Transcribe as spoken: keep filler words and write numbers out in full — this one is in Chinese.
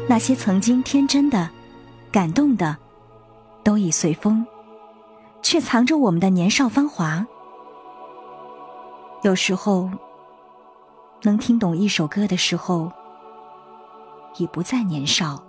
那些曾经天真的、感动的，都已随风，却藏着我们的年少芳华。有时候，能听懂一首歌的时候，已不再年少。